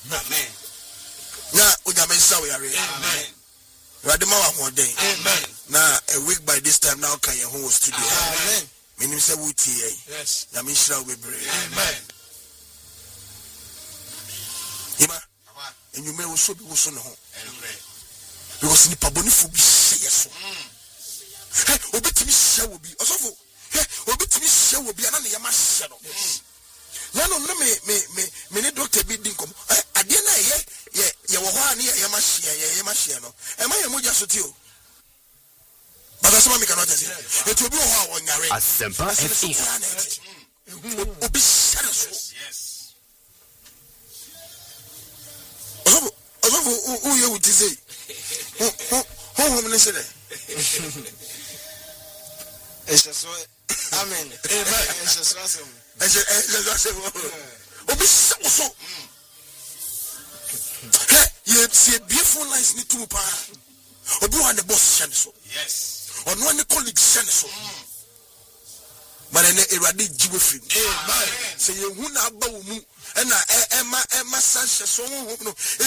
Amen. Na onyame nsa wo yare. Amen. Radema wa hoden. Amen. Na a week by this time now kan ye ho studio. Amen. Minim se wuti ye. Yes. Na me shira wo bebre. Amen. Ima. Enyume wo so bi wo so ne ho. Amen. Because ni pabonifo bi hye so. Hey, obetimi hye wo bi. Osofo. Hey, obetimi hye wo bi ana ne yama hye no. Na no me ne doctor bi din kom. Ade na ye wo ho ani yama hye no. E ma ye moja so ti o. But asema me cannot say. It will be ho a wonyare. Asempa FM. Obi hye so. Yes. Osofo who you would say. Home ne say. So amen. Obi so. Hey, you see beautiful lines need to pa. Obi wan the boss shan so. Yes. Ono ne colleague shan so. But ene erade jiwe free. Amen. Say you hu na aba wo mu. E na e ma san hye so ho no.